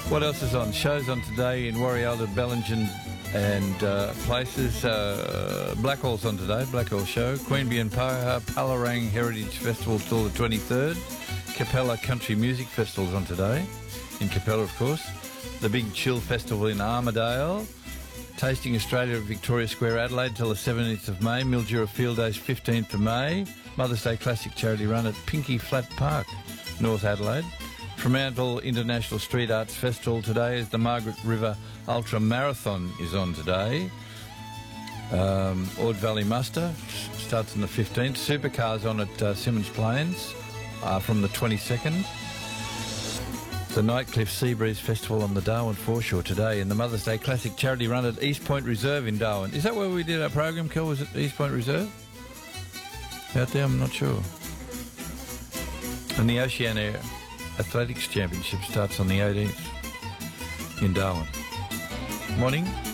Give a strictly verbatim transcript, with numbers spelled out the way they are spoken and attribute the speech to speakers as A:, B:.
A: What else is on? Shows on today in Warialda, Bellingen and uh, places. Uh, Blackwell's on today, Blackwell Show. Queanbeyan and Paha, Palarang Heritage Festival till the twenty-third. Capella Country Music Festival's on today, in Capella, of course. The Big Chill Festival in Armidale. Tasting Australia at Victoria Square, Adelaide till the seventeenth of May. Mildura Field Days, fifteenth of May. Mother's Day Classic Charity Run at Pinky Flat Park, North Adelaide. Fremantle International Street Arts Festival today is the Margaret River Ultra Marathon is on today. Um, Ord Valley Muster starts on the fifteenth. Supercars on at uh, Simmons Plains uh, from the twenty-second. The Nightcliff Seabreeze Festival on the Darwin foreshore today, and the Mother's Day Classic Charity Run at East Point Reserve in Darwin. Is that where we did our program, Kel? Was it East Point Reserve? Out there? I'm not sure. And the Oceania Athletics Championship starts on the eighteenth in Darwin. Morning.